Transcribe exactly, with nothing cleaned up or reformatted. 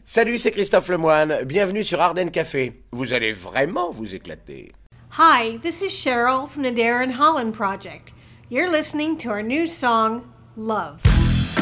Salut, c'est Christophe Lemoine. Bienvenue sur Ardennes Café. Vous allez vraiment vous éclater. Hi, this is Cheryl from the Darren Holland Project. You're listening to our new song, Love.